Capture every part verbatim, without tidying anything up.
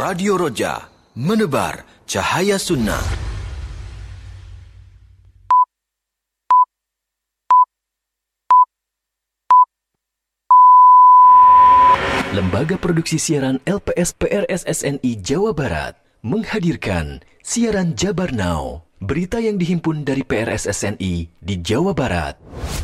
Radio Roja, menebar cahaya sunnah. Lembaga Produksi Siaran L P S P R S S N I Jawa Barat menghadirkan siaran Jabar Now, berita yang dihimpun dari P R S S N I di Jawa Barat.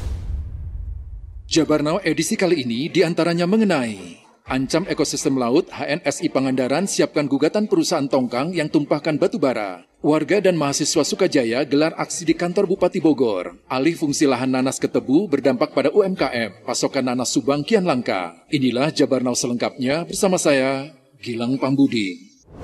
Jabar Now edisi kali ini diantaranya mengenai ancam ekosistem laut, H N S I Pangandaran siapkan gugatan perusahaan tongkang yang tumpahkan batu bara. Warga dan mahasiswa Sukajaya gelar aksi di kantor Bupati Bogor. Alih fungsi lahan nanas ke tebu berdampak pada U M K M. Pasokan nanas Subang kian langka. Inilah Jabar Now selengkapnya bersama saya, Gilang Pambudi.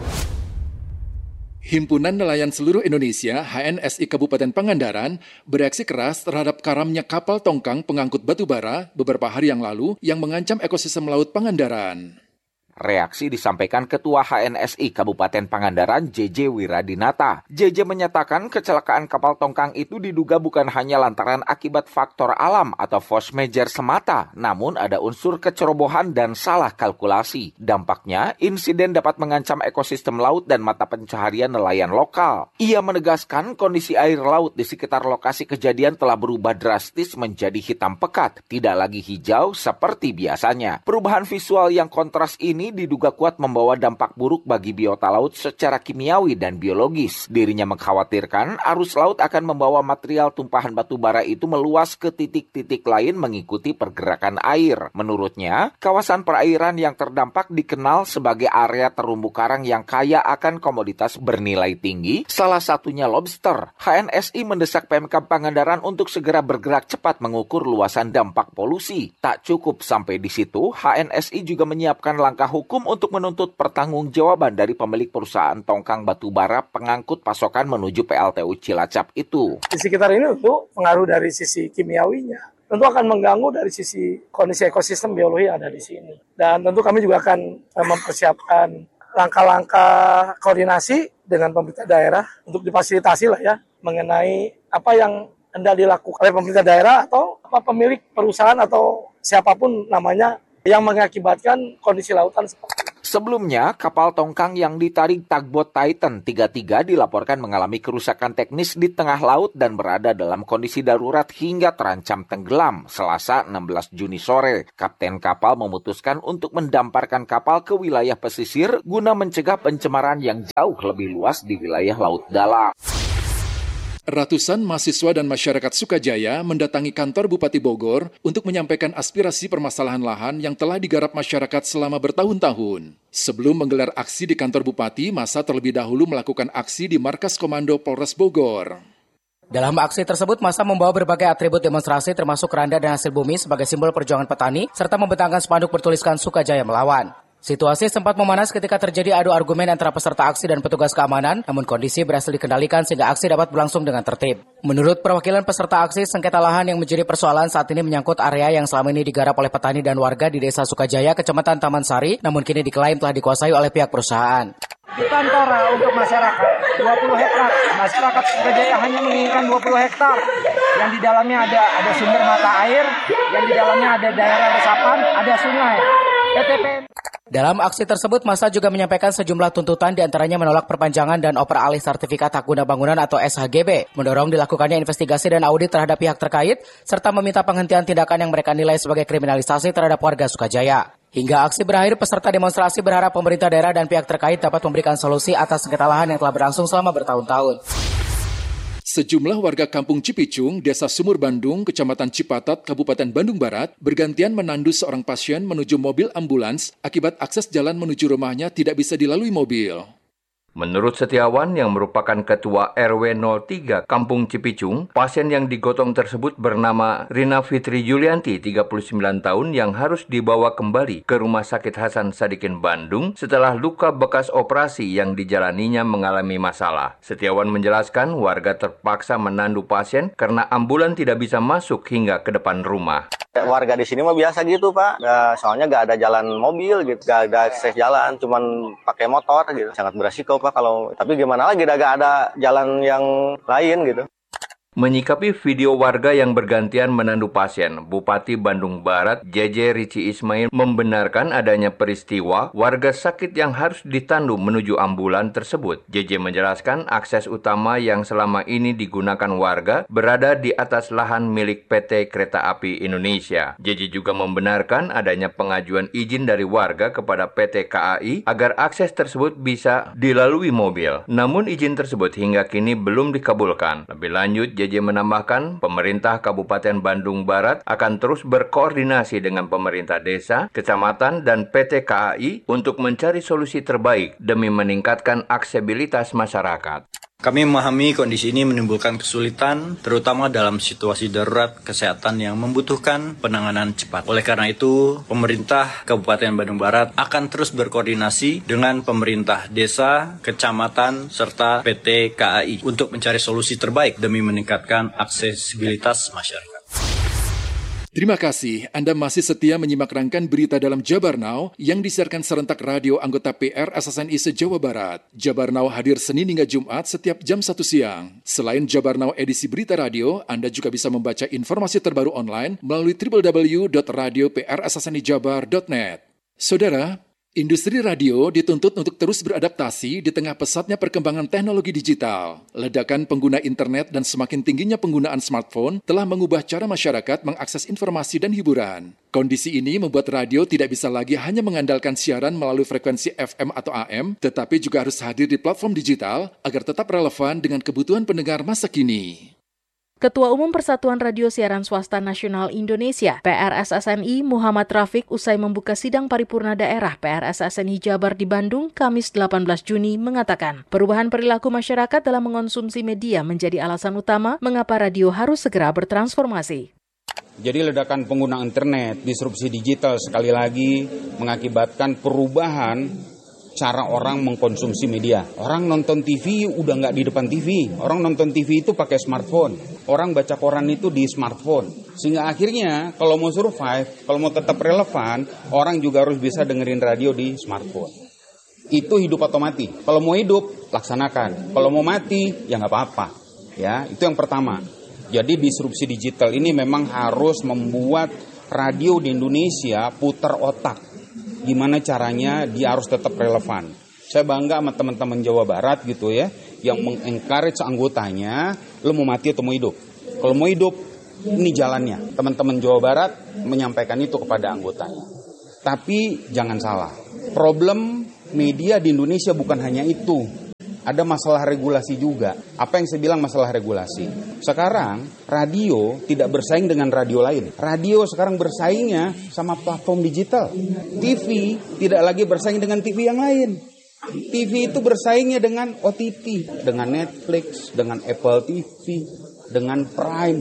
Himpunan Nelayan Seluruh Indonesia H N S I Kabupaten Pangandaran bereaksi keras terhadap karamnya kapal tongkang pengangkut batu bara beberapa hari yang lalu yang mengancam ekosistem laut Pangandaran. Reaksi disampaikan Ketua H N S I Kabupaten Pangandaran J J Wiradinata. J J menyatakan kecelakaan kapal tongkang itu diduga bukan hanya lantaran akibat faktor alam atau force majeure semata, namun ada unsur kecerobohan dan salah kalkulasi. Dampaknya, insiden dapat mengancam ekosistem laut dan mata pencaharian nelayan lokal. Ia menegaskan kondisi air laut di sekitar lokasi kejadian telah berubah drastis menjadi hitam pekat, tidak lagi hijau seperti biasanya. Perubahan visual yang kontras ini diduga kuat membawa dampak buruk bagi biota laut secara kimiawi dan biologis. Dirinya mengkhawatirkan arus laut akan membawa material tumpahan batu bara itu meluas ke titik-titik lain mengikuti pergerakan air. Menurutnya, kawasan perairan yang terdampak dikenal sebagai area terumbu karang yang kaya akan komoditas bernilai tinggi, salah satunya lobster. H N S I mendesak Pemkab Pangandaran untuk segera bergerak cepat mengukur luasan dampak polusi. Tak cukup sampai di situ, H N S I juga menyiapkan langkah hukum untuk menuntut pertanggungjawaban dari pemilik perusahaan tongkang batubara pengangkut pasokan menuju P L T U Cilacap itu. Di sekitar ini tentu pengaruh dari sisi kimiawinya, tentu akan mengganggu dari sisi kondisi ekosistem biologi yang ada di sini. Dan tentu kami juga akan mempersiapkan langkah-langkah koordinasi dengan pemerintah daerah untuk difasilitasi lah ya mengenai apa yang hendak dilakukan oleh pemerintah daerah atau apa pemilik perusahaan atau siapapun namanya yang mengakibatkan kondisi lautan seperti itu. Sebelumnya, kapal tongkang yang ditarik tugboat Titan tiga puluh tiga dilaporkan mengalami kerusakan teknis di tengah laut dan berada dalam kondisi darurat hingga terancam tenggelam. Selasa enam belas Juni sore, kapten kapal memutuskan untuk mendamparkan kapal ke wilayah pesisir guna mencegah pencemaran yang jauh lebih luas di wilayah laut dalam. Ratusan mahasiswa dan masyarakat Sukajaya mendatangi kantor Bupati Bogor untuk menyampaikan aspirasi permasalahan lahan yang telah digarap masyarakat selama bertahun-tahun. Sebelum menggelar aksi di kantor Bupati, masa terlebih dahulu melakukan aksi di Markas Komando Polres Bogor. Dalam aksi tersebut, massa membawa berbagai atribut demonstrasi termasuk keranda dan hasil bumi sebagai simbol perjuangan petani, serta membentangkan spanduk bertuliskan Sukajaya Melawan. Situasi sempat memanas ketika terjadi adu argumen antara peserta aksi dan petugas keamanan, namun kondisi berhasil dikendalikan sehingga aksi dapat berlangsung dengan tertib. Menurut perwakilan peserta aksi, sengketa lahan yang menjadi persoalan saat ini menyangkut area yang selama ini digarap oleh petani dan warga di Desa Sukajaya, Kecamatan Taman Sari, namun kini diklaim telah dikuasai oleh pihak perusahaan. Di kantor untuk masyarakat dua puluh hektar, masyarakat Sukajaya hanya menginginkan dua puluh hektar, yang di dalamnya ada ada sumber mata air, yang di dalamnya ada daerah resapan, ada sungai. P T P Dalam aksi tersebut, massa juga menyampaikan sejumlah tuntutan diantaranya menolak perpanjangan dan oper alih sertifikat hak guna bangunan atau S H G B, mendorong dilakukannya investigasi dan audit terhadap pihak terkait, serta meminta penghentian tindakan yang mereka nilai sebagai kriminalisasi terhadap warga Sukajaya. Hingga aksi berakhir, peserta demonstrasi berharap pemerintah daerah dan pihak terkait dapat memberikan solusi atas sengketa lahan yang telah berlangsung selama bertahun-tahun. Sejumlah warga kampung Cipicung, Desa Sumur Bandung, Kecamatan Cipatat, Kabupaten Bandung Barat, bergantian menandu seorang pasien menuju mobil ambulans akibat akses jalan menuju rumahnya tidak bisa dilalui mobil. Menurut Setiawan yang merupakan ketua R W nol tiga Kampung Cipicung, pasien yang digotong tersebut bernama Rina Fitri Julianti, tiga puluh sembilan tahun, yang harus dibawa kembali ke Rumah Sakit Hasan Sadikin Bandung setelah luka bekas operasi yang dijalaninya mengalami masalah. Setiawan menjelaskan warga terpaksa menandu pasien karena ambulan tidak bisa masuk hingga ke depan rumah. Warga di sini mah biasa gitu, Pak. Nah, soalnya nggak ada jalan mobil gitu, nggak ada akses jalan, cuman pakai motor gitu. Sangat beresiko, Pak. Kalau tapi gimana lagi, nggak ada jalan yang lain gitu. Menyikapi video warga yang bergantian menandu pasien, Bupati Bandung Barat J J Rici Ismail membenarkan adanya peristiwa warga sakit yang harus ditandu menuju ambulan tersebut. J J menjelaskan akses utama yang selama ini digunakan warga berada di atas lahan milik P T Kereta Api Indonesia. J J juga membenarkan adanya pengajuan izin dari warga kepada P T K A I agar akses tersebut bisa dilalui mobil. Namun izin tersebut hingga kini belum dikabulkan. Lebih lanjut, J J menambahkan, pemerintah Kabupaten Bandung Barat akan terus berkoordinasi dengan pemerintah desa, kecamatan, dan P T K A I untuk mencari solusi terbaik demi meningkatkan aksesibilitas masyarakat. Kami memahami kondisi ini menimbulkan kesulitan, terutama dalam situasi darurat kesehatan yang membutuhkan penanganan cepat. Oleh karena itu, pemerintah Kabupaten Bandung Barat akan terus berkoordinasi dengan pemerintah desa, kecamatan, serta P T K A I untuk mencari solusi terbaik demi meningkatkan aksesibilitas masyarakat. Terima kasih Anda masih setia menyimak rangkaian berita dalam Jabar Now yang disiarkan serentak radio anggota P R S S N I se-Jawa Barat. Jabar Now hadir Senin hingga Jumat setiap jam satu siang. Selain Jabar Now edisi berita radio, Anda juga bisa membaca informasi terbaru online melalui w w w dot radio p r s s n i jabar dot net. Saudara, industri radio dituntut untuk terus beradaptasi di tengah pesatnya perkembangan teknologi digital. Ledakan pengguna internet dan semakin tingginya penggunaan smartphone telah mengubah cara masyarakat mengakses informasi dan hiburan. Kondisi ini membuat radio tidak bisa lagi hanya mengandalkan siaran melalui frekuensi F M atau A M, tetapi juga harus hadir di platform digital agar tetap relevan dengan kebutuhan pendengar masa kini. Ketua Umum Persatuan Radio Siaran Swasta Nasional Indonesia, P R S S N I, Muhammad Rafiq, usai membuka sidang paripurna daerah P R S S N I Jabar di Bandung, Kamis delapan belas Juni, mengatakan perubahan perilaku masyarakat dalam mengonsumsi media menjadi alasan utama mengapa radio harus segera bertransformasi. Jadi ledakan pengguna internet, disrupsi digital sekali lagi mengakibatkan perubahan cara orang mengkonsumsi media. Orang nonton T V udah nggak di depan T V. Orang nonton T V itu pakai smartphone. Orang baca koran itu di smartphone. Sehingga akhirnya kalau mau survive, kalau mau tetap relevan, orang juga harus bisa dengerin radio di smartphone. Itu hidup atau mati. Kalau mau hidup, laksanakan. Kalau mau mati, ya nggak apa-apa. Ya, itu yang pertama. Jadi disrupsi digital ini memang harus membuat radio di Indonesia putar otak. Gimana caranya dia harus tetap relevan. Saya bangga sama teman-teman Jawa Barat gitu ya, yang meng-encourage anggotanya, lo mau mati atau mau hidup. Kalau mau hidup, ini jalannya. Teman-teman Jawa Barat menyampaikan itu kepada anggotanya. Tapi jangan salah, problem media di Indonesia bukan hanya itu. Ada masalah regulasi juga. Apa yang saya bilang masalah regulasi? Sekarang radio tidak bersaing dengan radio lain. Radio sekarang bersaingnya sama platform digital. T V tidak lagi bersaing dengan T V yang lain. T V itu bersaingnya dengan O T T, dengan Netflix, dengan Apple T V, dengan Prime.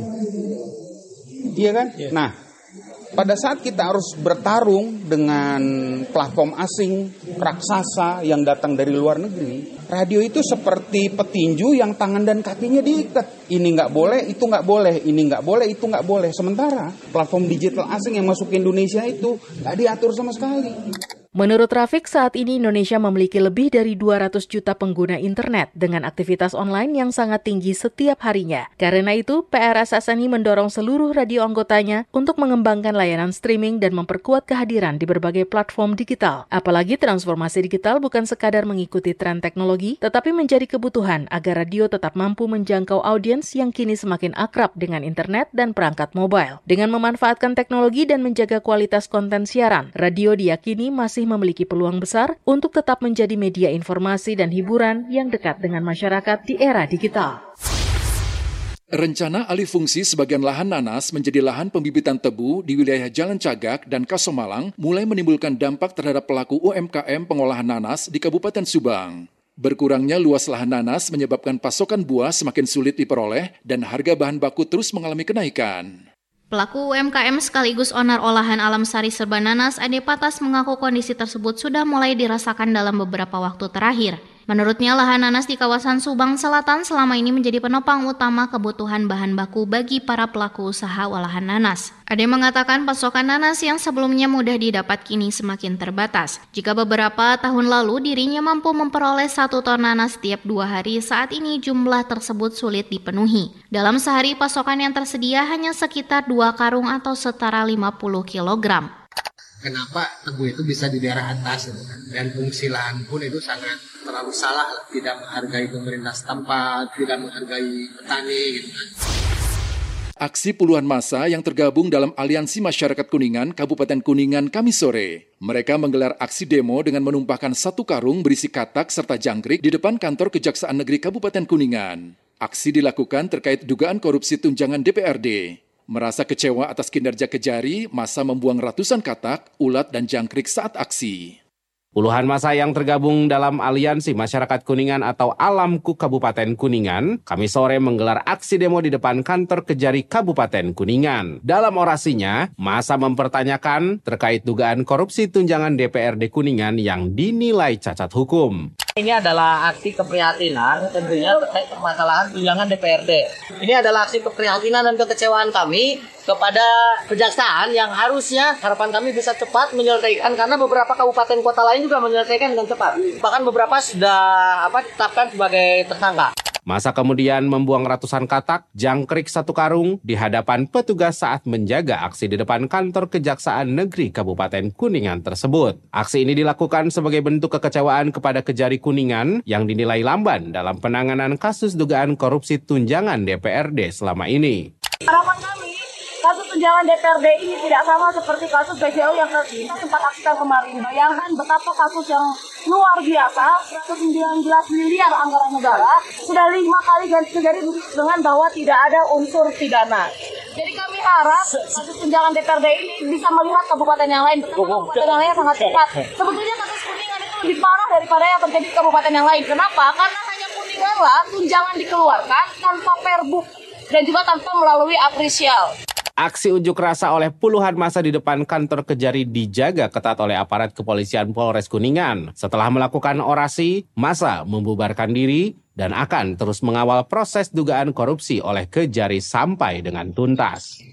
Iya kan? Yeah. Nah, pada saat kita harus bertarung dengan platform asing, raksasa yang datang dari luar negeri, radio itu seperti petinju yang tangan dan kakinya diikat. Ini nggak boleh, itu nggak boleh, ini nggak boleh, itu nggak boleh. Sementara platform digital asing yang masuk ke Indonesia itu nggak diatur sama sekali. Menurut Rafiq, saat ini Indonesia memiliki lebih dari dua ratus juta pengguna internet dengan aktivitas online yang sangat tinggi setiap harinya. Karena itu, P R S S N I mendorong seluruh radio anggotanya untuk mengembangkan layanan streaming dan memperkuat kehadiran di berbagai platform digital. Apalagi transformasi digital bukan sekadar mengikuti tren teknologi, tetapi menjadi kebutuhan agar radio tetap mampu menjangkau audiens yang kini semakin akrab dengan internet dan perangkat mobile. Dengan memanfaatkan teknologi dan menjaga kualitas konten siaran, radio diyakini masih memiliki peluang besar untuk tetap menjadi media informasi dan hiburan yang dekat dengan masyarakat di era digital. Rencana alih fungsi sebagian lahan nanas menjadi lahan pembibitan tebu di wilayah Jalan Cagak dan Kasomalang mulai menimbulkan dampak terhadap pelaku U M K M pengolahan nanas di Kabupaten Subang. Berkurangnya luas lahan nanas menyebabkan pasokan buah semakin sulit diperoleh dan harga bahan baku terus mengalami kenaikan. Pelaku U M K M sekaligus owner olahan Alam Sari Serba Nanas, Ade Patas, mengaku kondisi tersebut sudah mulai dirasakan dalam beberapa waktu terakhir. Menurutnya, lahan nanas di kawasan Subang Selatan selama ini menjadi penopang utama kebutuhan bahan baku bagi para pelaku usaha olahan nanas. Ade mengatakan pasokan nanas yang sebelumnya mudah didapat kini semakin terbatas. Jika beberapa tahun lalu dirinya mampu memperoleh satu ton nanas setiap dua hari, saat ini jumlah tersebut sulit dipenuhi. Dalam sehari pasokan yang tersedia hanya sekitar dua karung atau setara lima puluh kilogram. Kenapa tebu itu bisa di daerah atas gitu kan? Dan fungsi lahan pun itu sangat terlalu salah, tidak menghargai pemerintah setempat, tidak menghargai petani gitu kan. Aksi puluhan massa yang tergabung dalam Aliansi Masyarakat Kuningan Kabupaten Kuningan Kamis sore. Mereka menggelar aksi demo dengan menumpahkan satu karung berisi katak serta jangkrik di depan kantor Kejaksaan Negeri Kabupaten Kuningan. Aksi dilakukan terkait dugaan korupsi tunjangan D P R D. Merasa kecewa atas kinerja Kejari, massa membuang ratusan katak, ulat, dan jangkrik saat aksi. Puluhan massa yang tergabung dalam Aliansi Masyarakat Kuningan atau Alamku Kabupaten Kuningan, Kamis sore menggelar aksi demo di depan kantor Kejari Kabupaten Kuningan. Dalam orasinya, massa mempertanyakan terkait dugaan korupsi tunjangan D P R D Kuningan yang dinilai cacat hukum. Ini adalah aksi keprihatinan tentunya terkait permasalahan tunjangan D P R D. Ini adalah aksi keprihatinan dan kekecewaan kami kepada kejaksaan yang harusnya harapan kami bisa cepat menyelesaikan, karena beberapa kabupaten kota lain juga menyelesaikan dengan cepat. Bahkan beberapa sudah apa ditetapkan sebagai tersangka. Massa kemudian membuang ratusan katak, jangkrik satu karung di hadapan petugas saat menjaga aksi di depan kantor Kejaksaan Negeri Kabupaten Kuningan tersebut. Aksi ini dilakukan sebagai bentuk kekecewaan kepada Kejari Kuningan yang dinilai lamban dalam penanganan kasus dugaan korupsi tunjangan D P R D selama ini. Harapan kami, kasus tunjangan D P R D ini tidak sama seperti kasus B C O yang kita sempat aksikan kemarin. Bayangkan betapa kasus yang luar biasa, seratus sembilan belas miliar anggaran negara, sudah lima kali ganti Kejari dengan bahwa tidak ada unsur pidana. Jadi kami harap kasus tunjangan D P R D ini bisa melihat kabupaten yang lain. Kabupaten yang lain sangat cepat. Sebetulnya kasus Kuningan itu lebih parah daripada yang terjadi di kabupaten yang lain. Kenapa? Karena hanya Kuninganlah tunjangan dikeluarkan tanpa perbuk dan juga tanpa melalui apresial. Aksi unjuk rasa oleh puluhan massa di depan kantor Kejari dijaga ketat oleh aparat kepolisian Polres Kuningan. Setelah melakukan orasi, massa membubarkan diri dan akan terus mengawal proses dugaan korupsi oleh Kejari sampai dengan tuntas.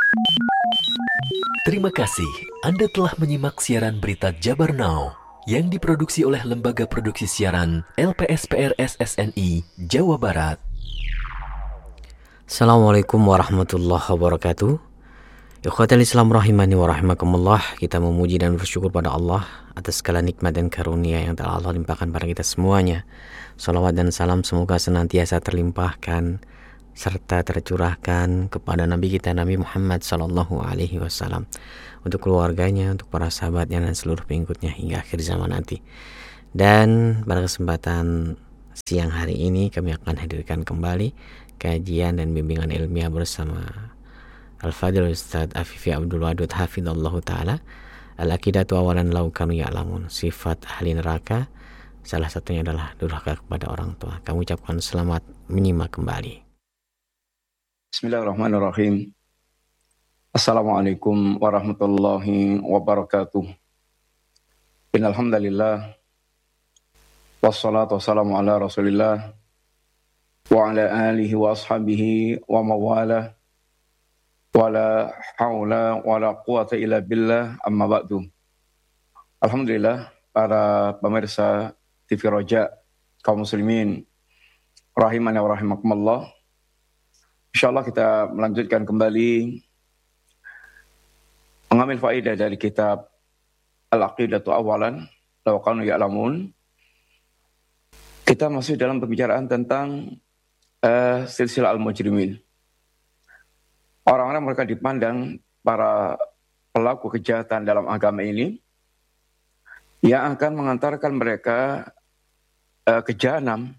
Terima kasih Anda telah menyimak siaran berita Jabar Now yang diproduksi oleh Lembaga Produksi Siaran L P S P R S S N I Jawa Barat. Assalamualaikum warahmatullahi wabarakatuh. Ikhwatal Islam rahimani wa rahimakumullah. Kita memuji dan bersyukur pada Allah atas segala nikmat dan karunia yang telah Allah limpahkan pada kita semuanya. Salawat dan salam semoga senantiasa terlimpahkan serta tercurahkan kepada Nabi kita Nabi Muhammad sallallahu alaihi wasallam, untuk keluarganya, untuk para sahabatnya dan seluruh pengikutnya hingga akhir zaman nanti. Dan pada kesempatan siang hari ini kami akan hadirkan kembali kajian dan bimbingan ilmiah bersama Al-Fadil Ustadz Afifi Abdul Wadud Hafidhallahu Ta'ala, Al-Aqidatu awalan law kanu ya'lamun, sifat ahli neraka salah satunya adalah durhaka kepada orang tua. Kami ucapkan selamat menyimak kembali. Bismillahirrahmanirrahim. Assalamualaikum warahmatullahi wabarakatuh. Innalhamdalillah, wassalatu wassalamu ala rasulillah wa ala alihi wa ashabihi wa mawala wa la hawla wa la quwata illa billah, amma ba'du. Alhamdulillah, para pemirsa T V Roja, kaum muslimin rahimani wa rahimakumullah. Insyaallah kita melanjutkan kembali mengambil faedah dari kitab Al-Aqidatu awalan law kanu ya'lamun. Kita masih dalam pembicaraan tentang Uh, silsilah al-mujrimin. Orang-orang mereka dipandang para pelaku kejahatan dalam agama ini yang akan mengantarkan mereka uh, ke jahanam.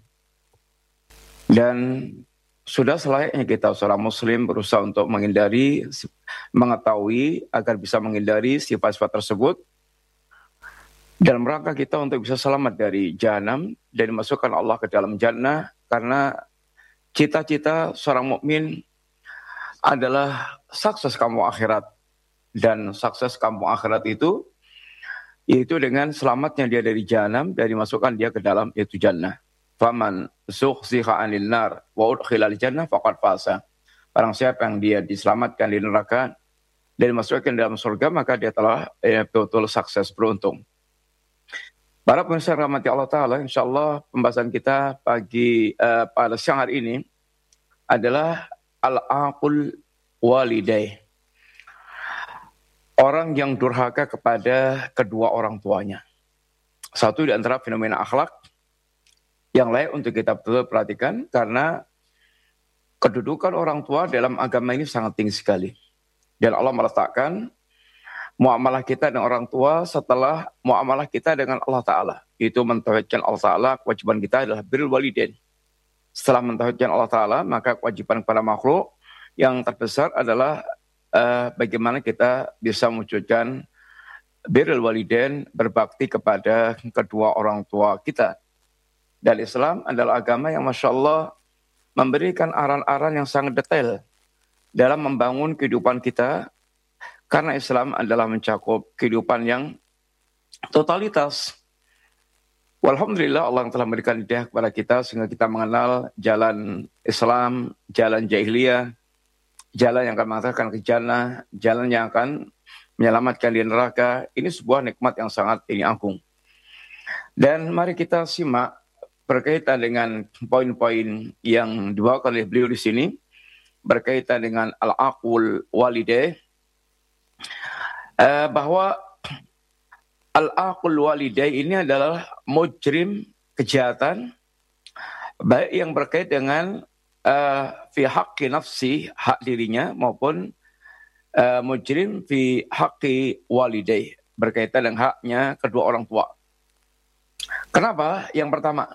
Dan sudah selayaknya kita seorang muslim berusaha untuk menghindari, mengetahui agar bisa menghindari sifat-sifat tersebut dalam rangka kita untuk bisa selamat dari jahanam dan dimasukkan Allah ke dalam jannah. Karena cita-cita seorang mukmin adalah sukses kamu akhirat, dan sukses kamu akhirat itu yaitu dengan selamatnya dia dari jahanam, dari masukkan dia ke dalam yaitu jannah. Faman zuhziha 'anil nar wa udkhilal jannah faqad faza. Barang siapa yang dia diselamatkan dari neraka dan dimasukkan dalam surga, maka dia telah eh, betul-betul sukses, beruntung. Para pemirsa rahmati Allah Ta'ala, insyaallah pembahasan kita pagi uh, pada siang hari ini adalah al-aqul waliday. Orang yang durhaka kepada kedua orang tuanya. Satu di antara fenomena akhlak yang layak untuk kita betul perhatikan, karena kedudukan orang tua dalam agama ini sangat tinggi sekali. Dan Allah meletakkan muamalah kita dengan orang tua setelah muamalah kita dengan Allah Ta'ala. Itu mentauhidkan Allah Ta'ala, kewajiban kita adalah birrul walidain. Setelah mentauhidkan Allah Ta'ala, maka kewajiban kepada makhluk yang terbesar adalah Uh, bagaimana kita bisa mewujudkan birrul walidain, berbakti kepada kedua orang tua kita. Dan Islam adalah agama yang Masya Allah memberikan aran-aran yang sangat detail dalam membangun kehidupan kita, karena Islam adalah mencakup kehidupan yang totalitas. Walhamdulillah Allah yang telah memberikan hidayah kepada kita sehingga kita mengenal jalan Islam, jalan jahiliyah, jalan yang akan mengantarkan ke jannah, jalan yang akan menyelamatkan di neraka. Ini sebuah nikmat yang sangat ini agung. Dan mari kita simak berkaitan dengan poin-poin yang dibawakan oleh beliau di sini, berkaitan dengan al-aqul waliday, uh, bahwa al-aqul waliday ini adalah mujrim, kejahatan, baik yang berkait dengan Uh, fi haqqi nafsi, hak dirinya, maupun uh, mujrim fi haqqi waliday, berkaitan dengan haknya kedua orang tua. Kenapa? Yang pertama,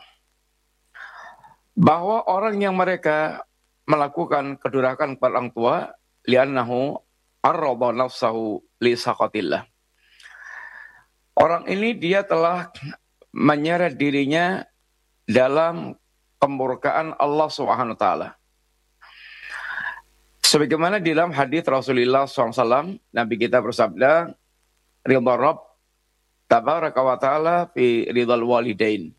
bahwa orang yang mereka melakukan kedurhakaan kepada orang tua, li'annahu arrada nafsahu li saqatillah. Orang ini dia telah menyeret dirinya dalam kemurkaan Allah Subhanahu wa taala. Sebagaimana di dalam hadis Rasulullah shallallahu alaihi wasallam, Nabi kita bersabda, ridha Rabb tabaraka wa ta'ala fi ridhal walidain,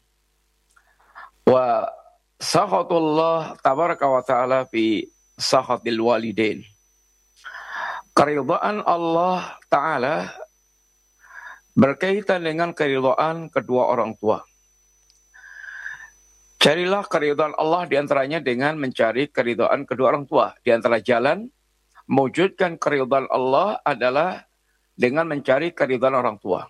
wa sakhatullah tabaraka wa ta'ala fi sakhatil walidain. Keridhaan Allah Ta'ala berkaitan dengan keridhaan kedua orang tua. Carilah keridhaan Allah diantaranya dengan mencari keridhaan kedua orang tua. Di antara jalan mewujudkan keridhaan Allah adalah dengan mencari keridhaan orang tua.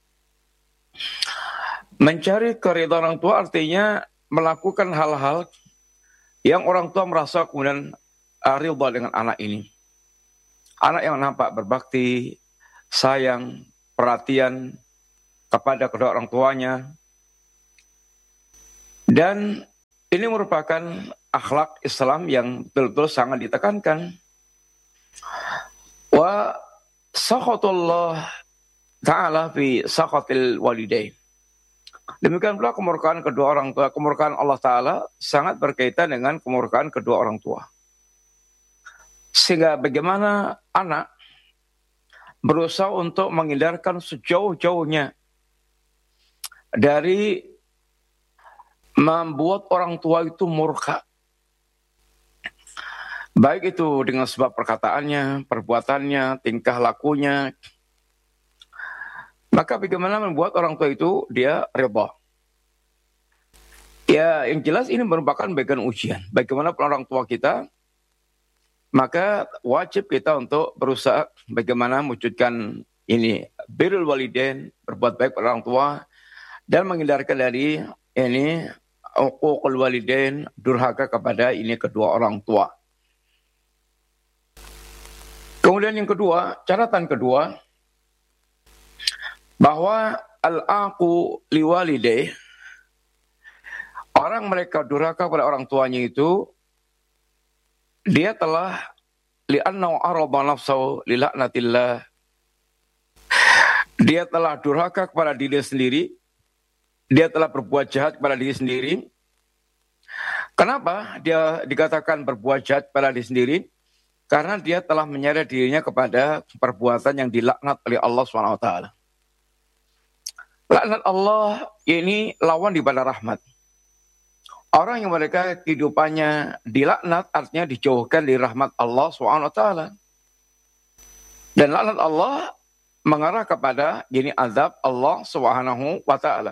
Mencari keridhaan orang tua artinya melakukan hal-hal yang orang tua merasa kemudian ridha dengan anak ini. Anak yang nampak berbakti, sayang, perhatian kepada kedua orang tuanya. Dan ini merupakan akhlak Islam yang betul-betul sangat ditekankan. Wa sakhatullah ta'ala fi sakhatil walidain. Demikian pula kemurkaan kedua orang tua, kemurkaan Allah Ta'ala sangat berkaitan dengan kemurkaan kedua orang tua. Sehingga bagaimana anak berusaha untuk menghindarkan sejauh-jauhnya dari membuat orang tua itu murka. Baik itu dengan sebab perkataannya, perbuatannya, tingkah lakunya. Maka bagaimana membuat orang tua itu dia ridha. Ya, yang jelas ini merupakan bagian ujian. Bagaimana orang tua kita, maka wajib kita untuk berusaha bagaimana mewujudkan ini birrul walidain, berbuat baik pada orang tua, dan menghindarkan dari ini uququl walidain, durhaka kepada ini kedua orang tua. Kemudian yang kedua, catatan kedua, bahwa al-aqu liwalidayh, orang mereka durhaka pada orang tuanya itu, dia telah li'annahu arada nafsahu li la'natillah. Dia telah durhaka kepada diri sendiri. Dia telah berbuat jahat kepada diri sendiri. Kenapa dia dikatakan berbuat jahat kepada diri sendiri? Karena dia telah menyeret dirinya kepada perbuatan yang dilaknat oleh Allah subhanahu wa taala. Laknat Allah ini lawan daripada rahmat. Orang yang mereka kehidupannya dilaknat artinya dijauhkan dari rahmat Allah subhanahu wa taala. Dan laknat Allah mengarah kepada ini azab Allah subhanahu wa taala.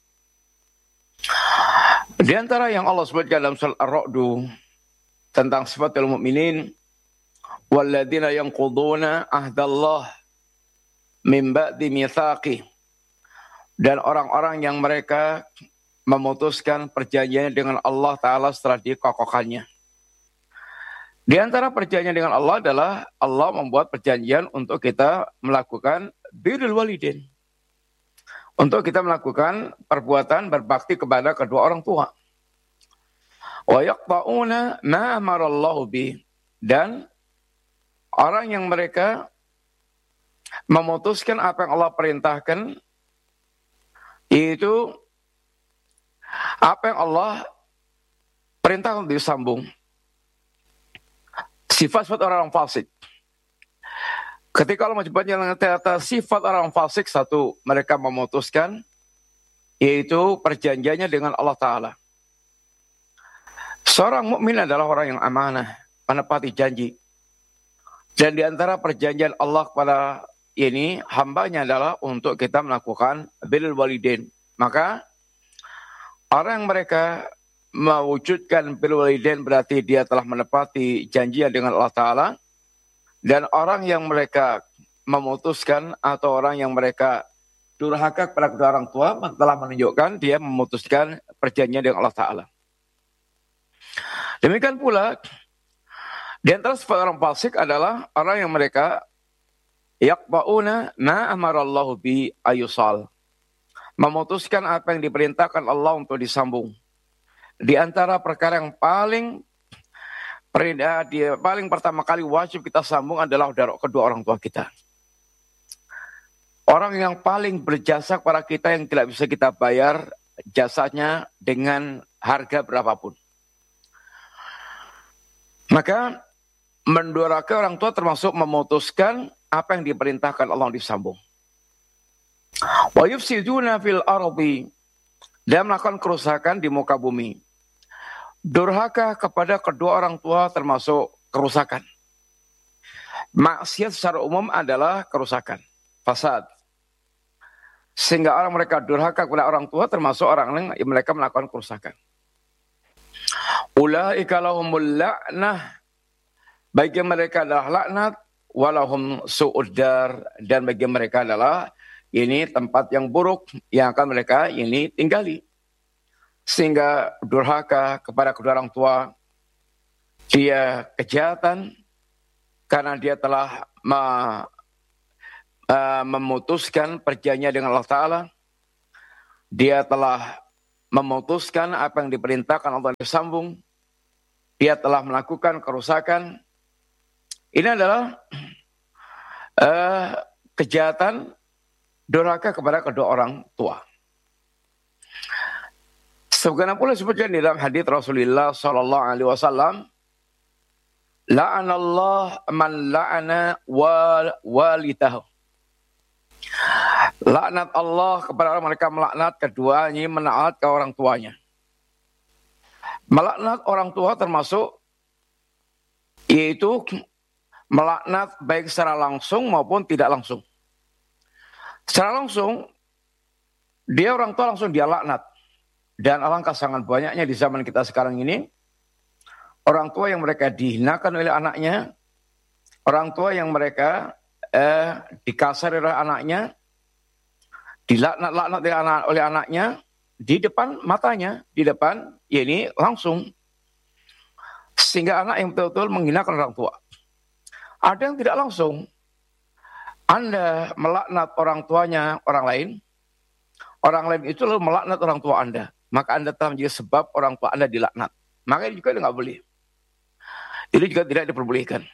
Di antara yang Allah sebutkan dalam surat Ar-Ra'd tentang sifatul mukminin, walladzina yanquduna ahdallah min ba'di mitsaqih, dan orang-orang yang mereka memutuskan perjanjian dengan Allah Ta'ala setelah dikokohkannya. Di antara perjanjian dengan Allah adalah Allah membuat perjanjian untuk kita melakukan birrul walidain. Untuk kita melakukan perbuatan berbakti kepada kedua orang tua. Wa yaqta'una ma amarallahu bih. Dan orang yang mereka memutuskan apa yang Allah perintahkan, yaitu apa yang Allah perintahkan disambung. Sifat-sifat orang fasik. Ketika Allah menyebutnya ternyata sifat orang fasik, satu, mereka memutuskan, yaitu perjanjiannya dengan Allah Ta'ala. Seorang mukmin adalah orang yang amanah, menepati janji. Dan di antara perjanjian Allah kepada ini, hambanya adalah untuk kita melakukan birrul walidain. Maka orang yang mereka mewujudkan birrul walidain berarti dia telah menepati janjian dengan Allah Ta'ala. Dan orang yang mereka memutuskan atau orang yang mereka durhaka kepada kedua orang tua telah menunjukkan dia memutuskan perjanjian dengan Allah Ta'ala. Demikian pula, di antara sifat orang fasik adalah orang yang mereka yaqba'una ma amarallahu bi ayusal. Memutuskan apa yang diperintahkan Allah untuk disambung. Di antara perkara yang paling dia paling pertama kali wajib kita sambung adalah kedua orang tua kita. Orang yang paling berjasa kepada kita yang tidak bisa kita bayar jasanya dengan harga berapapun. Maka mendurhaka orang tua termasuk memutuskan apa yang diperintahkan Allah disambung. Wa yufsiduna fil ardi, dan melakukan kerusakan di muka bumi. Durhaka kepada kedua orang tua termasuk kerusakan. Maksiat secara umum adalah kerusakan, fasad. Sehingga orang mereka durhaka kepada orang tua termasuk orang yang mereka melakukan kerusakan. Ulaika lahumul la'nah, bagi mereka adalah laknat, walahum su'uddar, dan bagi mereka adalah ini tempat yang buruk yang akan mereka ini tinggali. Sehingga durhaka kepada kedua orang tua, dia kejahatan karena dia telah me, uh, memutuskan perjanjian dengan Allah Ta'ala. Dia telah memutuskan apa yang diperintahkan Allah disambung. Dia telah melakukan kerusakan. Ini adalah uh, kejahatan durhaka kepada kedua orang tua. Sebagaimana pula disebutkan di dalam hadis Rasulullah sallallahu alaihi wasallam, la'anallah man la'ana wal walidahu. Laknat Allah kepada orang mereka melaknat keduanya, menaat ke orang tuanya. Melaknat orang tua termasuk yaitu melaknat baik secara langsung maupun tidak langsung. Secara langsung dia orang tua langsung dia laknat. Dan alangkah sangat banyaknya di zaman kita sekarang ini, orang tua yang mereka dihinakan oleh anaknya, orang tua yang mereka eh, dikasari oleh anaknya, dilaknat-laknat oleh, anak, oleh anaknya, di depan matanya, di depan, ya ini langsung. Sehingga anak yang betul-betul menghinakan orang tua. Ada yang tidak langsung. Anda melaknat orang tuanya orang lain, orang lain itu lalu melaknat orang tua Anda. Maka Anda telah menjadi sebab orang tua Anda dilaknat. Maka ini juga tidak boleh. Ini juga tidak diperbolehkan.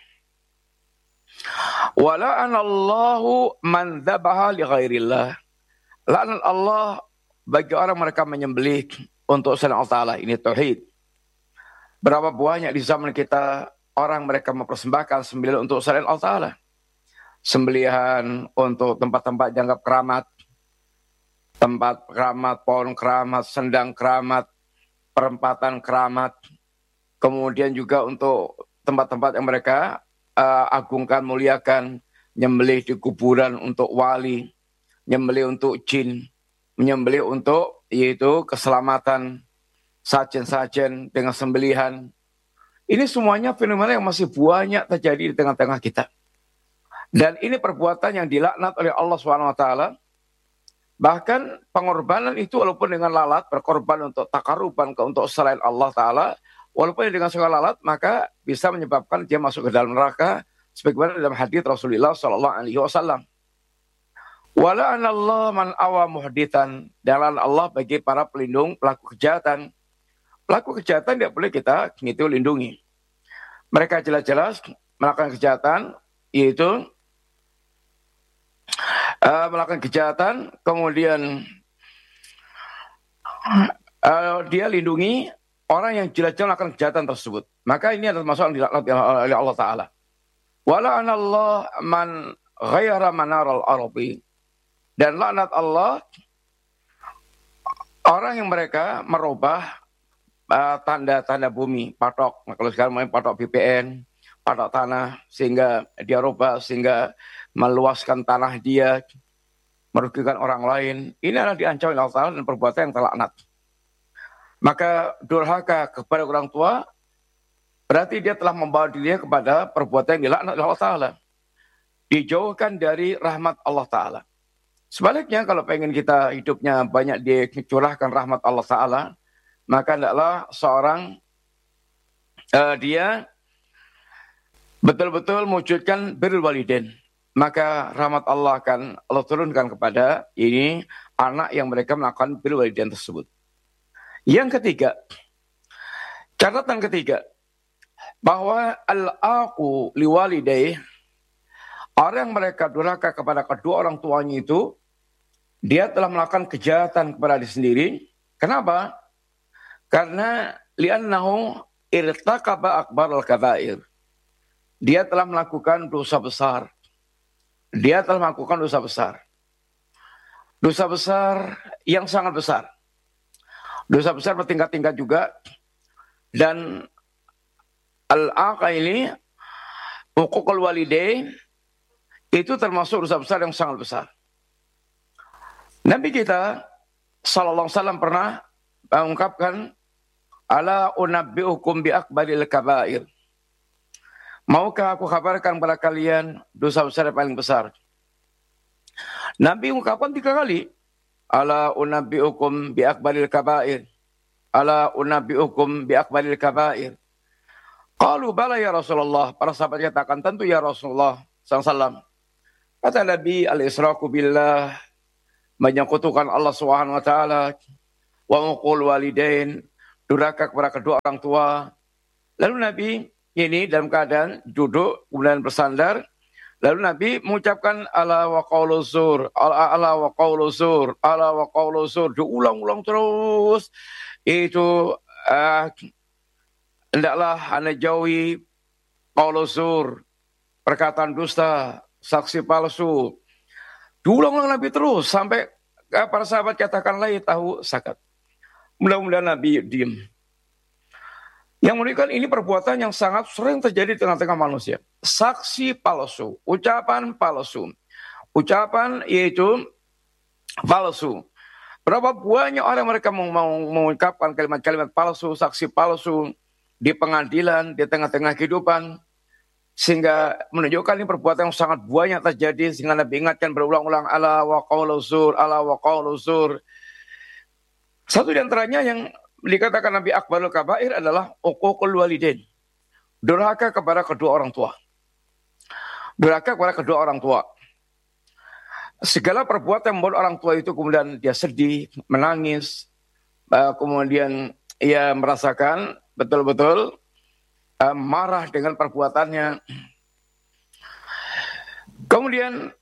Wala'anallahu man dzabaha li ghairillah. Laknat Allah bagi orang mereka menyembelih untuk selain Allah Ta'ala. Ini tauhid. Berapa banyak di zaman kita orang mereka mempersembahkan sembelihan untuk selain Allah Ta'ala. Sembelihan untuk tempat-tempat dianggap keramat. tempat keramat, pohon keramat, sendang keramat, perempatan keramat, kemudian juga untuk tempat-tempat yang mereka uh, agungkan, muliakan, nyembelih di kuburan untuk wali, nyembelih untuk jin, menyembelih untuk yaitu keselamatan, sajen-sajen dengan sembelihan. Ini semuanya fenomena yang masih banyak terjadi di tengah-tengah kita. Dan ini perbuatan yang dilaknat oleh Allah subhanahu wa taala. Bahkan pengorbanan itu walaupun dengan lalat, berkorban untuk takaruban untuk selain Allah Ta'ala, walaupun dengan segala lalat, maka bisa menyebabkan dia masuk ke dalam neraka, sebagaimana dalam hadits Rasulullah Sallallahu Alaihi Wasallam. Wala anallah man awa muhditan, dan Allah bagi para pelindung pelaku kejahatan. Pelaku kejahatan tidak boleh kita itu lindungi. Mereka jelas-jelas melakukan kejahatan, yaitu uh, melakukan kejahatan, kemudian uh, dia lindungi orang yang jelas-jelas melakukan kejahatan tersebut. Maka ini adalah masalah yang dilaknat oleh Allah Ta'ala. Wala anallah man ghayyara manaral arabi, dan laknat Allah orang yang mereka merubah Uh, tanda-tanda bumi, patok, nah, kalau sekarang main patok B P N, patok tanah, sehingga dia rubah, sehingga meluaskan tanah dia, merugikan orang lain. Ini adalah diancam oleh Allah Ta'ala dan perbuatan yang terlaknat. Maka durhaka kepada orang tua, berarti dia telah membawa dirinya kepada perbuatan yang dilaknat oleh Allah Ta'ala. Dijauhkan dari rahmat Allah Ta'ala. Sebaliknya, kalau pengen kita hidupnya banyak dicurahkan rahmat Allah Ta'ala, maka hendaklah seorang uh, dia betul-betul mewujudkan birrul walidain. Maka rahmat Allah akan Allah turunkan kepada ini anak yang mereka melakukan birrul walidain tersebut. Yang ketiga, catatan ketiga, bahwa al-aqu liwalidayh, orang yang mereka durhaka kepada kedua orang tuanya itu, dia telah melakukan kejahatan kepada diri sendiri. Kenapa? Karena li'annahu irtaqaba akbarul kabair. Dia telah melakukan dosa besar. Dia telah melakukan dosa besar. Dosa besar yang sangat besar. Dosa besar bertingkat-tingkat juga. Dan al-aqa ini, huququl walidain, itu termasuk dosa besar yang sangat besar. Nabi kita sallallahu alaihi wasallam pernah mengungkapkan, ala unabbi'ukum bi akbaril kabair. Maukah aku kabarkan kepada kalian dosa besar yang paling besar? Nabi mengungkapkan tiga kali. Ala unabbi'ukum bi akbaril kabair. Ala unabbi'ukum bi akbaril kabair. Qalu bala ya Rasulullah. Para sahabat katakan, tentu ya Rasulullah sallallahu alaihi wasallam. Kata Nabi, al-israku billah, menyekutukan Allah Subhanahu wa taala, wa uqul walidain, durhaka kepada kedua orang tua. Lalu Nabi ini dalam keadaan duduk, kemudian bersandar. Lalu Nabi mengucapkan ala wa qawlu zur, ala, ala wa qawlu zur, ala wa qawlu zur. Diulang-ulang terus. Itu uh, hendaklah anda jauhi qawlu zur, perkataan dusta, saksi palsu. Diulang-ulang Nabi terus sampai uh, para sahabat katakan la tahu sakat. Mudah-mudahan Nabi diam. Yang menunjukkan ini perbuatan yang sangat sering terjadi di tengah-tengah manusia. Saksi palsu, ucapan palsu. Ucapan yaitu palsu. Berapa banyak orang mereka mau mengucapkan kalimat-kalimat palsu, saksi palsu di pengadilan, di tengah-tengah kehidupan. Sehingga menunjukkan ini perbuatan yang sangat banyak terjadi. Sehingga Nabi ingatkan berulang-ulang, ala wa qawlu zur, ala wa qawlu zur. Satu di antaranya yang dikatakan Nabi akbarul kabair adalah uququl walidain. Durhaka kepada kedua orang tua. Durhaka kepada kedua orang tua. Segala perbuatan yang membuat orang tua itu kemudian dia sedih, menangis, uh, kemudian ia merasakan betul-betul uh, marah dengan perbuatannya. Kemudian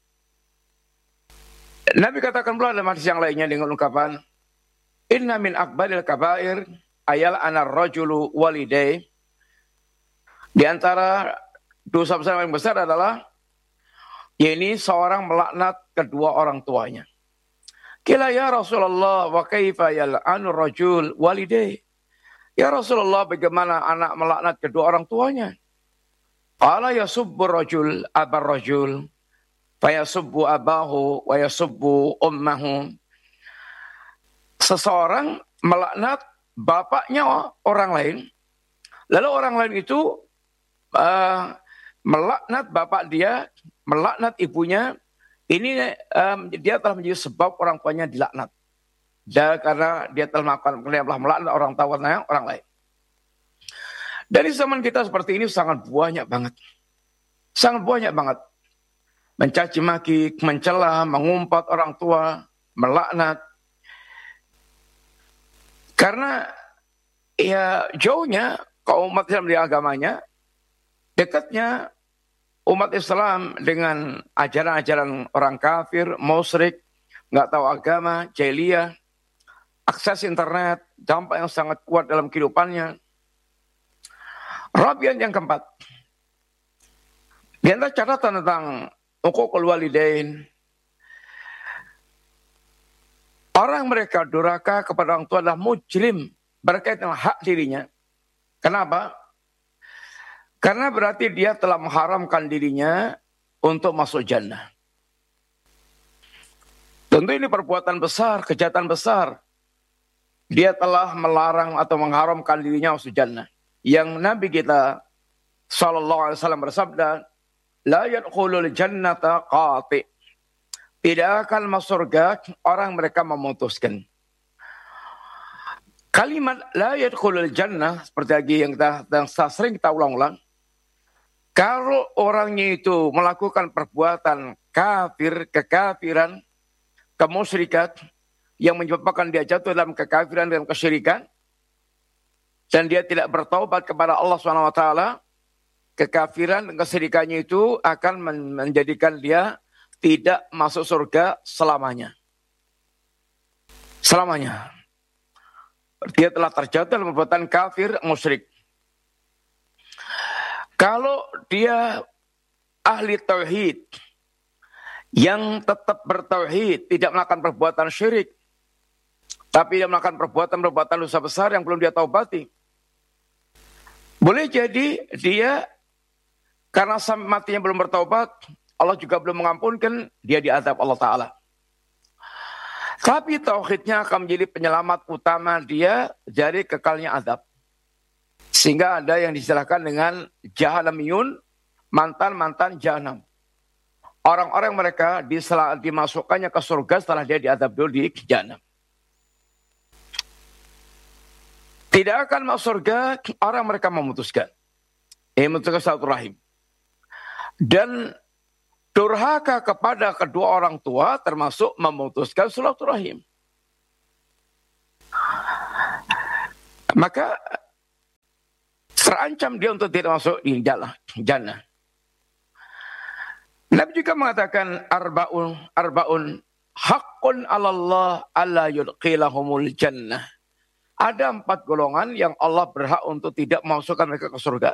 Nabi katakan pula dalam hadis yang lainnya dengan ungkapan, inna min akbaril kabair ayal anar rajulu walidai. Di antara dosa besar yang besar adalah yakni seorang melaknat kedua orang tuanya. Kila ya Rasulullah wa kaifa yal'anu rajul walidayh. Ya Rasulullah, bagaimana anak melaknat kedua orang tuanya? Qala yasubbu rajul abar rajul fayasubbu abahu wa yasubbu ummahu. Seseorang melaknat bapaknya orang lain, lalu orang lain itu uh, melaknat bapak dia, melaknat ibunya. Ini um, dia telah menjadi sebab orang tuanya dilaknat. Dan karena dia telah melakukan, dia telah melaknat orang tuanya orang lain. Dari zaman kita seperti ini sangat banyak banget. Sangat banyak banget. Mencaci maki, mencela, mengumpat orang tua, melaknat. Karena ya jauhnya kaum umat Islam di agamanya, dekatnya umat Islam dengan ajaran-ajaran orang kafir, musyrik, nggak tahu agama, jahiliyah, akses internet, dampak yang sangat kuat dalam kehidupannya. Rabian yang keempat, di antara catatan tentang uququl walidain, orang mereka durhaka kepada orang tua adalah mujrim berkaitan dengan hak dirinya. Kenapa? Karena berarti dia telah mengharamkan dirinya untuk masuk jannah. Tentu ini perbuatan besar, kejahatan besar. Dia telah melarang atau mengharamkan dirinya masuk jannah. Yang Nabi kita sallallahu alaihi wasallam bersabda, la yadkhulul jannata qati. Tidak akan masuk surga orang mereka memutuskan. Kalimat la yadkhulul jannah seperti lagi yang kita yang sering kita ulang-ulang. Kalau orangnya itu melakukan perbuatan kafir, kekafiran, kemusyrikan yang menyebabkan dia jatuh dalam kekafiran dan kesyirikan, dan dia tidak bertaubat kepada Allah subhanahu wa taala, kekafiran dan kesyirikannya itu akan menjadikan dia tidak masuk surga selamanya. Selamanya. Dia telah terjatuh dalam perbuatan kafir, musyrik. Kalau dia ahli tauhid, yang tetap bertauhid, tidak melakukan perbuatan syirik, tapi dia melakukan perbuatan-perbuatan dosa besar yang belum dia taubati, boleh jadi dia karena sampai matinya belum bertaubat, Allah juga belum mengampunkan, dia diazab Allah Ta'ala. Tapi tauhidnya akan menjadi penyelamat utama dia dari kekalnya azab. Sehingga ada yang diistilahkan dengan jahanamiyun, mantan-mantan jahanam. Orang-orang mereka dimasukkannya ke surga setelah dia diazab dulu di jahanam. Tidak akan masuk surga orang mereka memutuskan. Ini memutuskan silaturahim. Dan durhaka kepada kedua orang tua termasuk memutuskan silaturahim. Maka terancam dia untuk tidak masuk di jannah. Nabi juga mengatakan arbaun arbaun haqqun 'alallah alla yudkhilahumul jannah. Ada empat golongan yang Allah berhak untuk tidak memasukkan mereka ke surga.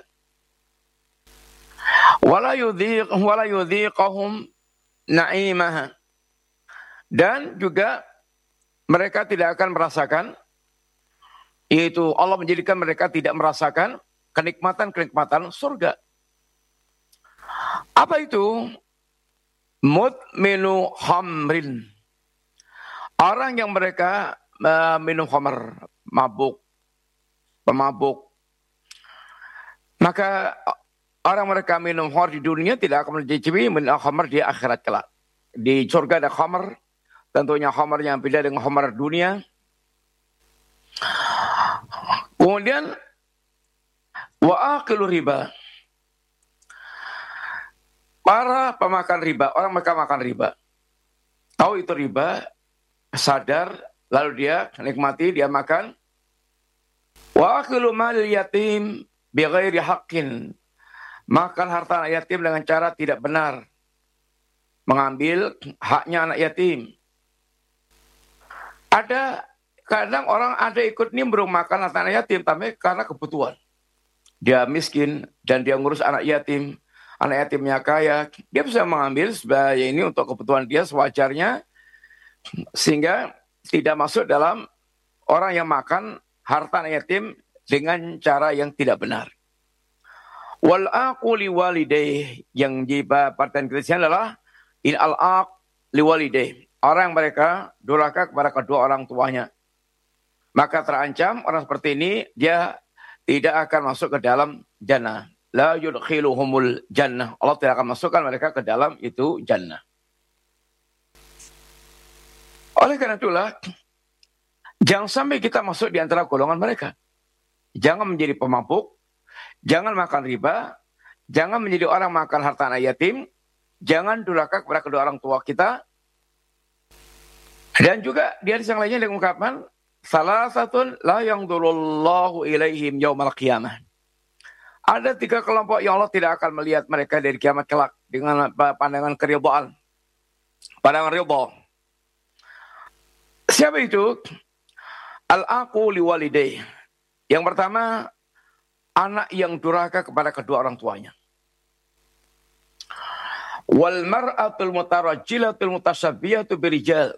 Wala yudhiq wala yudhiqahum na'imaha. Dan juga mereka tidak akan merasakan, yaitu Allah menjadikan mereka tidak merasakan kenikmatan-kenikmatan surga. Apa itu? Mudminu khamrin. Orang yang mereka uh, minum khamr, mabuk, pemabuk. Maka orang mereka minum khamr di dunia tidak akan mencicipi minum khamr di akhirat kelak. Di surga ada khamr, tentunya khamr yang beda dengan khamr dunia. Kemudian wa akilu riba. Para pemakan riba, orang mereka makan riba. Tahu itu riba, sadar, lalu dia nikmati, dia makan. Wa akilu mal yatim bighairi haqqin. Makan harta anak yatim dengan cara tidak benar. Mengambil haknya anak yatim. Ada kadang orang ada ikut nimbrung makan harta anak yatim tapi karena kebutuhan. Dia miskin dan dia ngurus anak yatim. Anak yatimnya kaya, dia bisa mengambil sebagai ini untuk kebutuhan dia sewajarnya. Sehingga tidak masuk dalam orang yang makan harta anak yatim dengan cara yang tidak benar. Wal aqu liwalidayh, yang jiba partai Kristen adalah in al aq liwalidayh, orang yang mereka durhaka kepada kedua orang tuanya. Maka terancam orang seperti ini, dia tidak akan masuk ke dalam jannah. La yudkhiluhumul jannah. Allah tidak akan masukkan mereka ke dalam itu jannah. Oleh karena itulah, jangan sampai kita masuk di antara golongan mereka. Jangan menjadi pemabuk, jangan makan riba, jangan menjadi orang makan harta anak yatim, jangan durhaka kepada kedua orang tua kita. Dan juga di hadis yang lainnya dengan ungkapan, salasatun la yangdurullahu ilaihim yaumal qiyamah. Ada tiga kelompok yang Allah tidak akan melihat mereka dari kiamat kelak dengan pandangan keridhaan. Pandangan ridha. Siapa itu? Al-aqu liwalidayh. Yang pertama, anak yang durhaka kepada kedua orang tuanya. Wal mar'atul mutarajjilatul mutasyabbihatu birijal.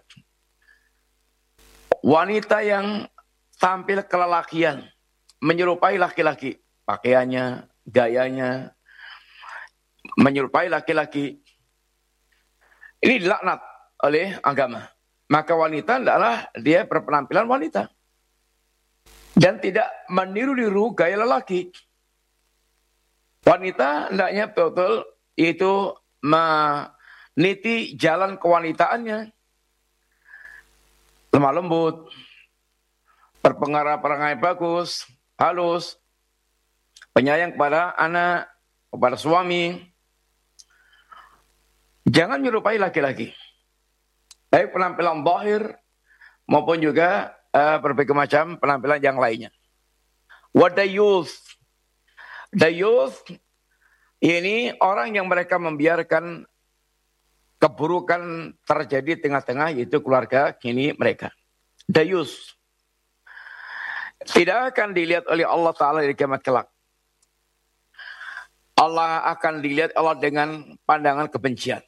Wanita yang tampil kelelakian, menyerupai laki-laki, pakaiannya, gayanya, menyerupai laki-laki. Ini dilaknat oleh agama. Maka wanita adalah dia berpenampilan wanita. Dan tidak meniru-niru gaya lelaki. Wanita hendaknya betul-betul itu meniti jalan kewanitaannya. Lemah lembut, berpengaruh-perangai bagus, halus, penyayang kepada anak, kepada suami. Jangan menyerupai laki-laki. Baik penampilan zahir maupun juga uh, berbagai macam penampilan yang lainnya. Wadayuth. Dayuth ini orang yang mereka membiarkan keburukan terjadi tengah-tengah, yaitu keluarga kini mereka. Dayus. Tidak akan dilihat oleh Allah Ta'ala di kiamat kelak. Allah akan dilihat Allah dengan pandangan kebencian.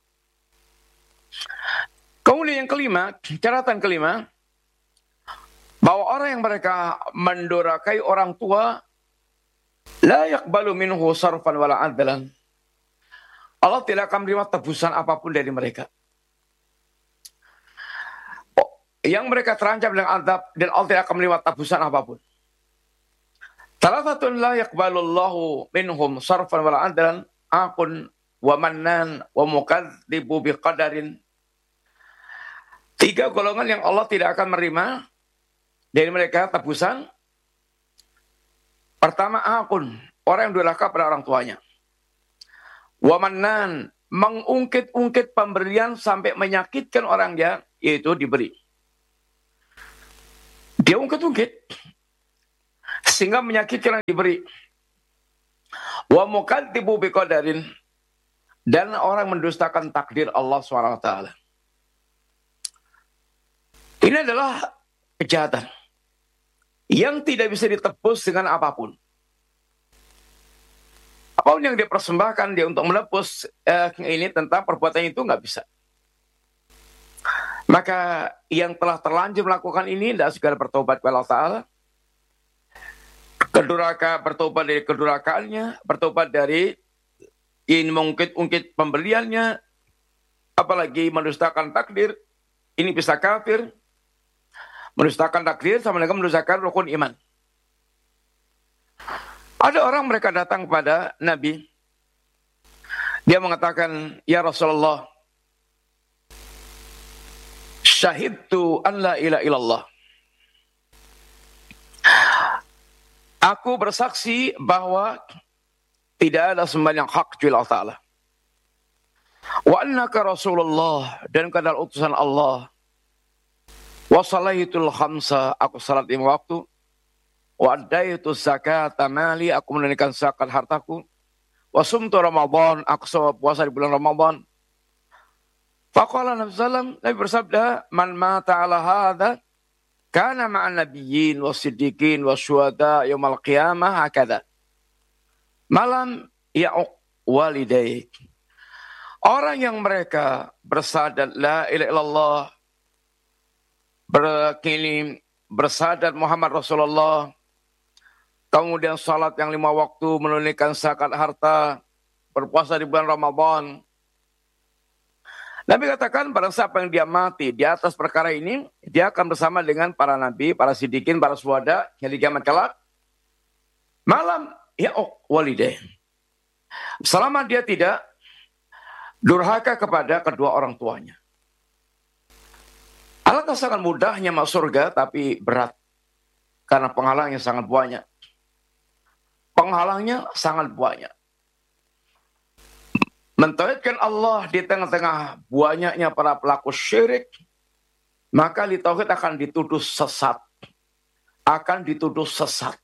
Kemudian yang kelima, catatan kelima, bahwa orang yang mereka mendurhakai orang tua, la yaqbalu minhu sarfan wala adlan. Allah tidak akan menerima tebusan apapun dari mereka. Yang mereka terancam dengan azab, dan Allah tidak akan menerima tebusan apapun. Salah satu la yaqbalullahu minhum sarfan wala adlan, aqun wa mannan wa mukadzibu biqadarin. Tiga golongan yang Allah tidak akan menerima dari mereka tebusan. Pertama, akun, orang yang durhaka pada orang tuanya. Wamanan, mengungkit-ungkit pemberian sampai menyakitkan orang dia, yaitu diberi. Dia ungkit-ungkit sehingga menyakitkan yang diberi. Wa mukadzibu biqadarin, dan orang mendustakan takdir Allah subhanahu wa taala. Ini adalah kejahatan yang tidak bisa ditebus dengan apapun. Apapun yang dia persembahkan dia untuk menebus eh, ini tentang perbuatan itu nggak bisa. Maka yang telah terlanjur melakukan ini tidak segera bertobat kepada Allah Ta'ala. Kedurhaka bertobat dari kedurhakaannya, bertobat dari ini mengungkit-ungkit pemberiannya, apalagi mendustakan takdir, ini bisa kafir. Mendustakan takdir sama dengan mendustakan rukun iman. Ada orang mereka datang kepada Nabi. Dia mengatakan, ya Rasulullah, syahidtu an la ilaha illallah. Aku bersaksi bahwa tidak ada sembahyang hak kecuali Allah Ta'ala. Wa annaka Rasulullah, dan kadal utusan Allah. Wa salaitul khamsa, aku salat lima waktu. Wa addaitu zakat mali, aku menunaikan zakat hartaku. Wa sumtu Ramadan, aku puasa di bulan Ramadan. Faqala Nabi sallallahu alaihi wasallam, Nabi bersabda, man mata ala hadha kana ma'an nabiyyin was-siddiqin wasyuhada yaumil qiyamah hakadha. Malam ya'uq walidayk. Orang yang mereka bersyahadat la ilaha illallah berkini bersyahadat Muhammad Rasulullah, kemudian salat yang lima waktu, menunaikan zakat harta, berpuasa di bulan Ramadan. Nabi katakan pada saat yang dia mati di atas perkara ini, dia akan bersama dengan para nabi, para siddiqin, para syuhada yang di kiamat kelak. Malam ya oh walidain. Selama dia tidak durhaka kepada kedua orang tuanya. Alangkah sangat mudahnya masuk surga, tapi berat. Karena penghalangnya sangat banyak. Penghalangnya sangat banyak. Mentauhidkan Allah di tengah-tengah banyaknya para pelaku syirik, maka li tauhid akan dituduh sesat. Akan dituduh sesat.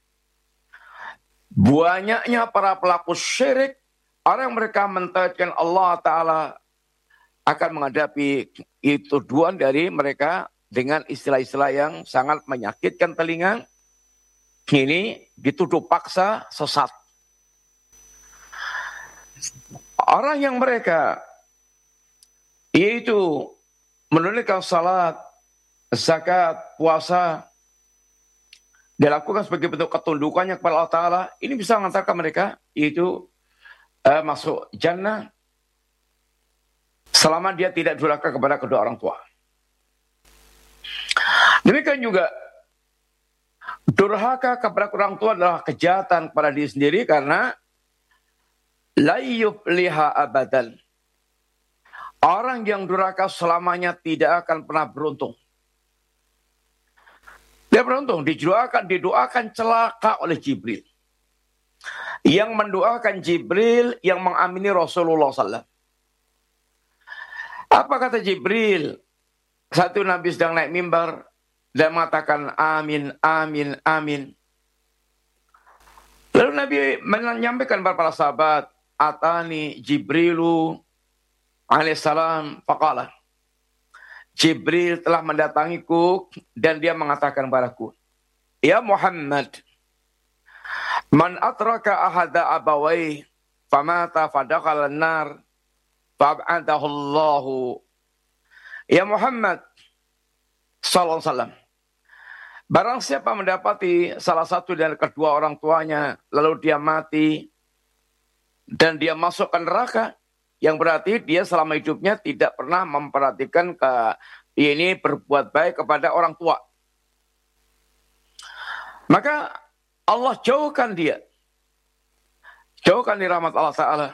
Banyaknya para pelaku syirik, orang yang mereka mentauhidkan Allah Ta'ala akan menghadapi itu tuduhan dari mereka dengan istilah-istilah yang sangat menyakitkan telinga. Ini dituduh paksa sesat. Orang yang mereka yaitu menunaikan salat, zakat, puasa, dilakukan sebagai bentuk ketundukannya kepada Allah Ta'ala, ini bisa mengantarkan mereka yaitu uh, masuk jannah selama dia tidak durhaka kepada kedua orang tua. Demikian juga durhaka kepada orang tua adalah kejahatan kepada diri sendiri, karena la yufliha abadan. Orang yang durhaka selamanya tidak akan pernah beruntung. Dia beruntung, didoakan, didoakan celaka oleh Jibril. Yang mendoakan Jibril, yang mengamini Rasulullah sallallahu alaihi wasallam. Apa kata Jibril? Satu Nabi sedang naik mimbar dan mengatakan amin, amin, amin. Lalu Nabi menyampaikan kepada para sahabat, atani Jibrilu alaihissalam faqala. Jibril telah mendatangiku dan dia mengatakan padaku, ya Muhammad, man atraka ahada abawai famata fadakhala an-nar fa'ab'adahu Allahu. Ya Muhammad sallallahu alaihi wasallam, barang siapa mendapati salah satu dari kedua orang tuanya lalu dia mati dan dia masuk ke neraka, yang berarti dia selama hidupnya tidak pernah memperhatikan ke ini berbuat baik kepada orang tua. Maka Allah jauhkan dia. Jauhkan di rahmat Allah Ta'ala.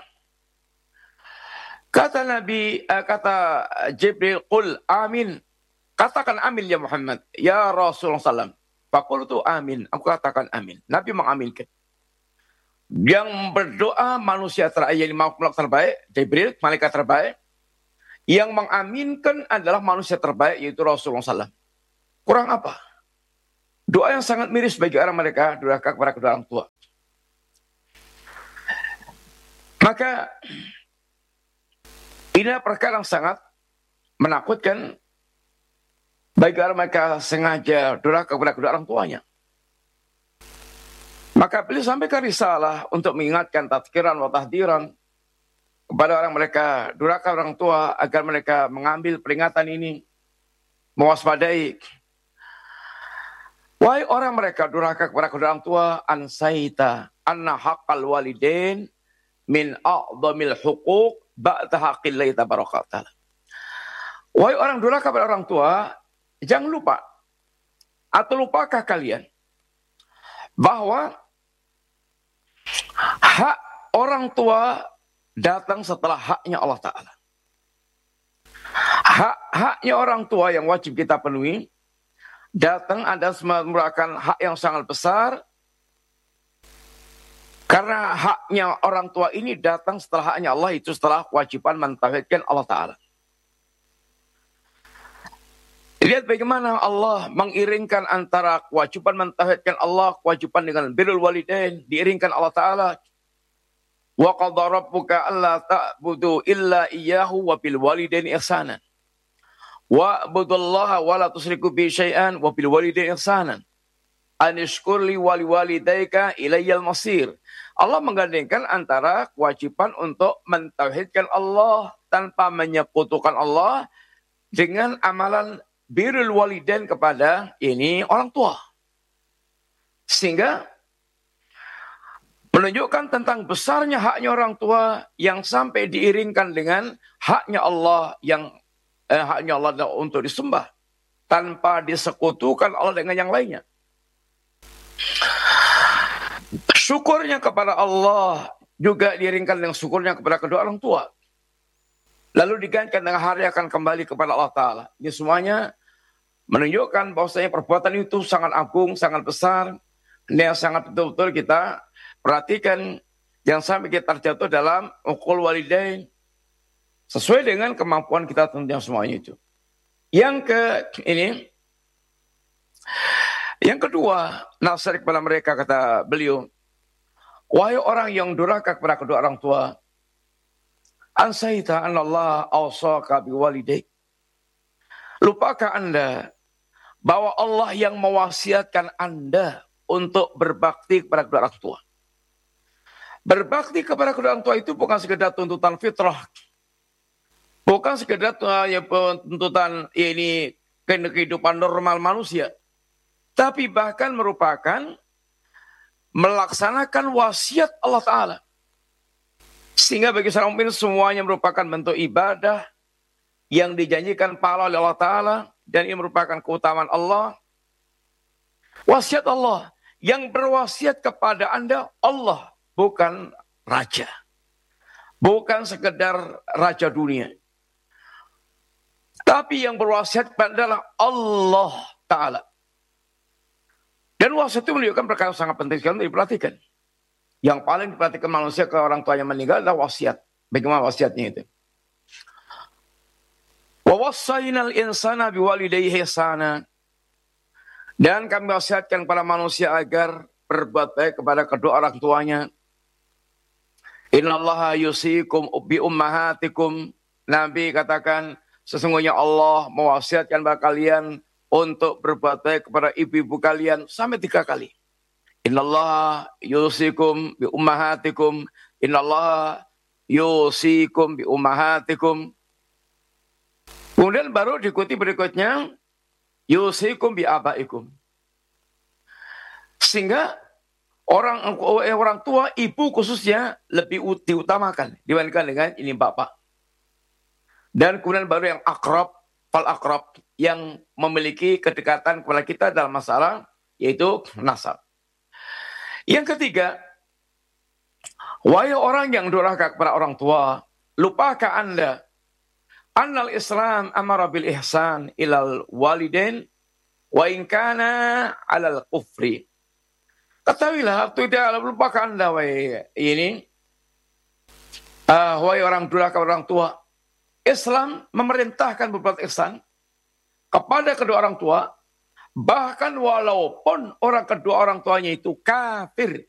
Kata Nabi, eh, kata Jibril, qul amin. Katakan amin ya Muhammad. Ya Rasulullah sallallahu alaihi wasallam. Faqultu amin. Aku katakan amin. Nabi mengaminkan. Yang berdoa manusia terakhir, yang makhluk terbaik, Jibril, malaikat terbaik. Yang mengaminkan adalah manusia terbaik, yaitu Rasulullah sallallahu alaihi wasallam. Kurang apa? Doa yang sangat miris bagi orang mereka durhaka kepada kedua orang tua. Maka ini perkara yang sangat menakutkan bagi orang mereka sengaja durhaka kepada kedua orang tuanya. Maka beliau sampaikan risalah untuk mengingatkan tazkiran wa tahdiran kepada orang mereka durhaka orang tua agar mereka mengambil peringatan ini, mewaspadai. Wahai orang mereka durhaka kepada kedua orang tua, ansaita anna haqqal walidain min a'dhamil huquq ba'da haqqillahi tabaraka ta'ala. Wahai orang durhaka kepada orang tua, jangan lupa atau lupakah kalian bahwa hak orang tua datang setelah haknya Allah Ta'ala. Hak-haknya orang tua yang wajib kita penuhi datang ada merupakan hak yang sangat besar, karena haknya orang tua ini datang setelah haknya Allah, itu setelah kewajiban mentauhidkan Allah Ta'ala. Lihat bagaimana Allah mengiringkan antara kewajiban mentauhidkan Allah, kewajiban dengan birrul walidain, diiringkan Allah Ta'ala. Wa qadha rabbuka alla ta'budu illa iyyahu wa bil walidaini ihsanan. Wa abudullaha wa la tusyriku bi syai'an wa bil walidaini ihsanan. Anishkur li wali walidayka ilayyal masir. Allah menggandengkan antara kewajiban untuk mentauhidkan Allah tanpa menyekutukan Allah dengan amalan birrul walidain kepada ini orang tua. Sehingga menunjukkan tentang besarnya haknya orang tua yang sampai diiringkan dengan haknya Allah yang eh, haknya Allah untuk disembah tanpa disekutukan Allah dengan yang lainnya. Syukurnya kepada Allah juga diiringkan dengan syukurnya kepada kedua orang tua. Lalu digantikan dengan hari akan kembali kepada Allah Ta'ala. Ini semuanya menunjukkan bahwasanya perbuatan itu sangat agung, sangat besar. Ini yang sangat betul-betul kita perhatikan. Jangan sampai kita terjatuh dalam uqul walidain. Sesuai dengan kemampuan kita tentunya semuanya itu. Yang ke ini. Yang kedua, nasihat kepada mereka kata beliau. Wahai orang yang durhaka kepada kedua orang tua. Ansaita anallah awsaka biwalidaik. Lupakah Anda bahwa Allah yang mewasiatkan Anda untuk berbakti kepada kedua orang tua. Berbakti kepada kedua orang tua itu bukan sekedar tuntutan fitrah. Bukan sekedar ya, tuntutan ini kehidupan normal manusia. Tapi bahkan merupakan melaksanakan wasiat Allah Ta'ala. Sehingga bagi seorang mukmin semuanya merupakan bentuk ibadah yang dijanjikan pahala oleh Allah Ta'ala. Dan ini merupakan keutamaan Allah. Wasiat Allah. Yang berwasiat kepada Anda, Allah. Bukan raja. Bukan sekedar raja dunia. Tapi yang berwasiat kepada adalah Allah Ta'ala. Dan wasiat itu menunjukkan perkara sangat penting sekali untuk diperhatikan. Yang paling diperhatikan manusia ke orang tua yang meninggal adalah wasiat. Bagaimana wasiatnya itu? Wa wassaynal insana biwalidayhi ihsana. Dan kami wasiatkan kepada manusia agar berbuat baik kepada kedua orang tuanya. Innallaha yusikum bi ummahatikum. Nabi katakan sesungguhnya Allah mewasiatkan kepada kalian untuk berbuat baik kepada ibu-ibu kalian sampai tiga kali. Innallaha yusikum bi ummahatikum. Innallaha yusikum bi ummahatikum. Kemudian baru diikuti berikutnya. Yusikum bi abaikum. Sehingga orang orang tua, ibu khususnya lebih diutamakan dibandingkan dengan ini bapak. Dan kemudian baru yang akrab, fal akrab, yang memiliki kedekatan kepada kita dalam masalah yaitu nasab. Yang ketiga, wahai orang yang durhaka kepada orang tua, lupakah Anda annal Islam amara bil ihsan ilal walidain wa in kana alal kufri. Ketahuilah, tidak lupakah Anda wahai ini uh, wahai orang durhaka kepada orang tua, Islam memerintahkan berbuat ihsan kepada kedua orang tua, bahkan walaupun orang kedua orang tuanya itu kafir.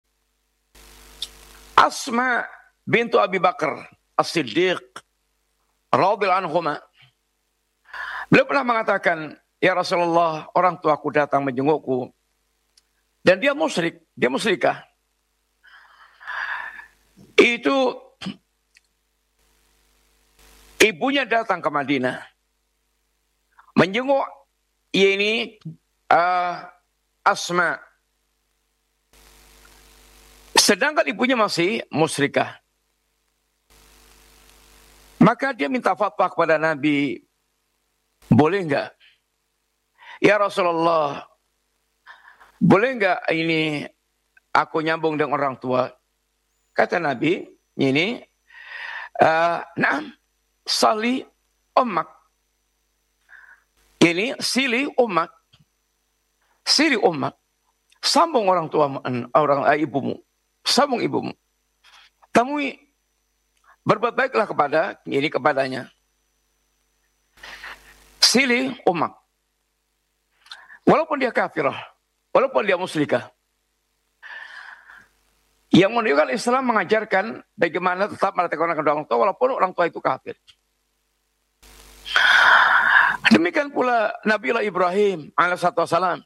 Asma bintu Abi Bakar As-Siddiq radhiyallahu anhuma, beliau pernah mengatakan, ya Rasulullah, orang tuaku datang menjengukku dan dia musyrik, dia musyrikah. Itu ibunya datang ke Madinah menjenguk ini uh, Asma. Sedangkan ibunya masih musyrikah. Maka dia minta fatwa kepada Nabi. Boleh enggak? Ya Rasulullah, boleh enggak ini aku nyambung dengan orang tua? Kata Nabi, ini, uh, naam, sali ummak. Ini sili umat, sili umat, sambung orang tua, orang uh, ibumu, sambung ibumu. Temui, berbuat baiklah kepada ini kepadanya. Sili umat, walaupun dia kafirah, walaupun dia musyrikah. Yang menunjukkan Islam mengajarkan bagaimana tetap melakukan orang tua walaupun orang tua itu kafir. Demikian pula Nabiullah Ibrahim alaihi wassalam.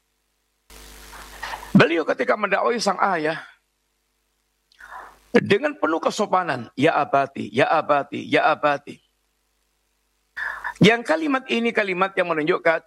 Beliau ketika mendakwai sang ayah dengan penuh kesopanan, ya abati, ya abati, ya abati. Yang kalimat ini kalimat yang menunjukkan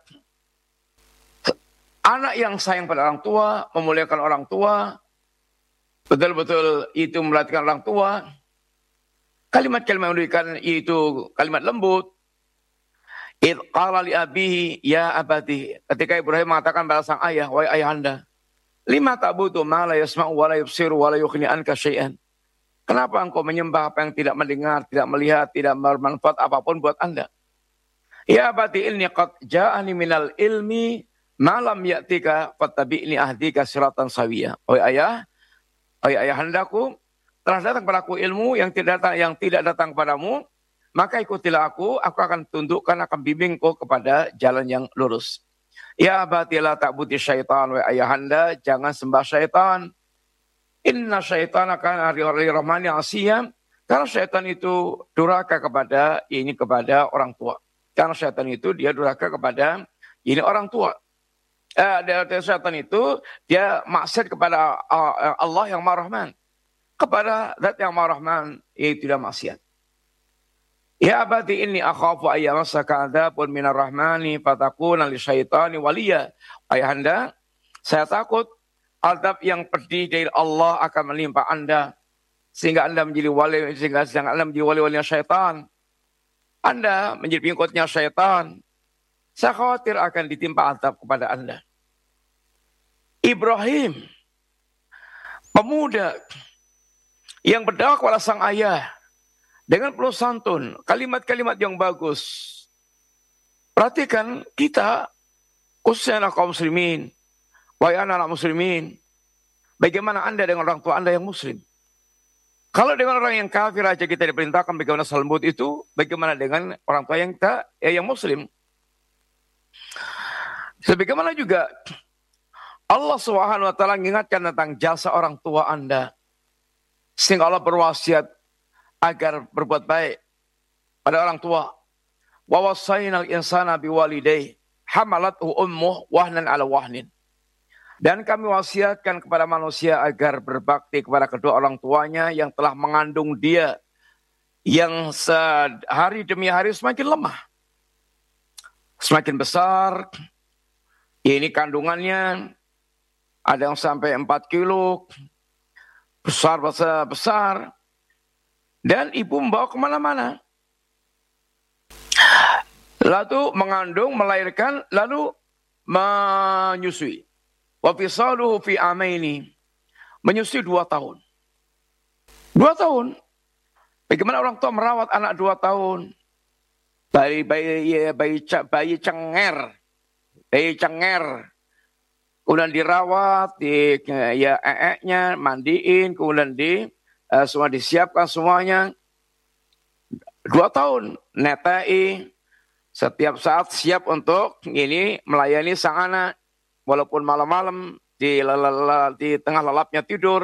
anak yang sayang pada orang tua, memuliakan orang tua, betul-betul itu melatihkan orang tua. Kalimat-kalimat yang menunjukkan itu kalimat lembut. Idh qala li abihi ya abati. Ketika Ibrahim mengatakan pada sang ayah, wahai ayahanda, lima ta'budu ma la yasma'u wa la yubsiru wa la yughni anka syai'an. Kenapa engkau menyembah apa yang tidak mendengar, tidak melihat, tidak bermanfaat apapun buat Anda? Ya abati inni qad ja'ani minal ilmi ma lam ya'tika fattabi'ni ahdika siratan sawiyah. Wahai ayah, wahai ayahandaku, telah datang padaku ilmu yang tidak datang yang tidak datang padamu. Maka ikutilah aku, aku akan tundukkan, akan bimbingku kepada jalan yang lurus. Ya abati la ta'budi syaitan, wa ayahanda, jangan sembah syaitan. Inna syaitan akan hari-hari rahmani asiyam. Karena syaitan itu durhaka kepada, ini kepada orang tua. Karena syaitan itu dia durhaka kepada, ini orang tua. Eh, syaitan itu, dia maksiat kepada Allah yang Maha Rahman. Kepada zat yang Maha Rahman, itu tidak maksiat. Ya abadi inni akhafu ayyamassaka adzabun minar rahmani fatakuna li syaitani waliya. Ayahanda, saya takut azab yang pedih dari Allah akan menimpa Anda sehingga Anda menjadi wali sehingga, sehingga Anda menjadi wali-walinya syaitan. Anda menjadi pengikutnya syaitan. Saya khawatir akan ditimpa azab kepada Anda. Ibrahim, pemuda yang berdakwah kepada sang ayah dengan penuh santun, kalimat-kalimat yang bagus. Perhatikan kita, khususnya anak kaum muslimin, wahai anak-anak muslimin, bagaimana Anda dengan orang tua Anda yang muslim? Kalau dengan orang yang kafir aja kita diperintahkan bagaimana salembut itu, bagaimana dengan orang tua yang tak, ya yang muslim? Sebagaimana juga Allah Subhanahu wa taala mengingatkan tentang jasa orang tua Anda. Sehingga Allah berwasiat agar berbuat baik pada orang tua. Wa wassaynal insana biwalidayhi hamalathu ummuhu wahnan ala wahnin. Dan kami wasiatkan kepada manusia agar berbakti kepada kedua orang tuanya yang telah mengandung dia, yang sehari demi hari semakin lemah, semakin besar. Ini kandungannya ada yang sampai empat kilo, besar besar besar. Dan ibu membawa kemana-mana. Lalu mengandung, melahirkan, lalu menyusui. Wa fisaluhu fi amaini. Menyusui dua tahun. Dua tahun. Bagaimana orang tua merawat anak dua tahun? Bayi bayi bayi, bayi cenger. Bayi cenger. Kemudian dirawat, di ya ee-nya, mandiin, kemudian di Uh, semua disiapkan semuanya. Dua tahun netai setiap saat siap untuk ini melayani sang anak walaupun malam-malam di, di tengah lelapnya tidur